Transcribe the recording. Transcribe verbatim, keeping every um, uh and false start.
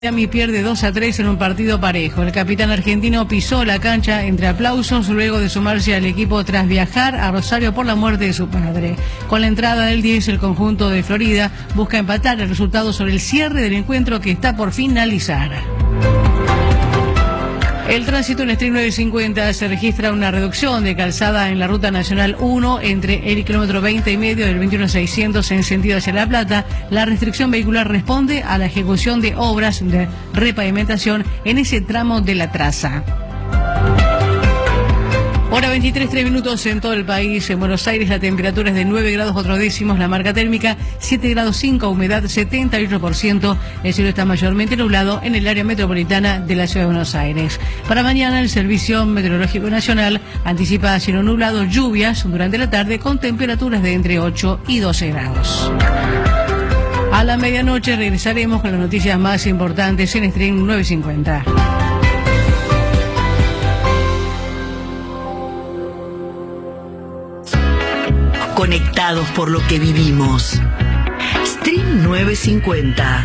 Miami pierde dos a tres en un partido parejo. El capitán argentino pisó la cancha entre aplausos luego de sumarse al equipo tras viajar a Rosario por la muerte de su padre. Con la entrada del diez, el conjunto de Florida busca empatar el resultado sobre el cierre del encuentro que está por finalizar. El tránsito en Stream nueve cincuenta se registra una reducción de calzada en la Ruta Nacional uno entre el kilómetro veinte y medio del veintiuno seiscientos en sentido hacia La Plata. La restricción vehicular responde a la ejecución de obras de repavimentación en ese tramo de la traza. Hora veintitrés, tres minutos en todo el país. En Buenos Aires la temperatura es de nueve grados cuatro décimos, la marca térmica siete grados cinco, humedad setenta y ocho por ciento. El cielo está mayormente nublado en el área metropolitana de la ciudad de Buenos Aires. Para mañana el Servicio Meteorológico Nacional anticipa cielo nublado, lluvias durante la tarde con temperaturas de entre ocho y doce grados. A la medianoche regresaremos con las noticias más importantes en Stream nueve cincuenta. Conectados por lo que vivimos. Stream nueve cincuenta.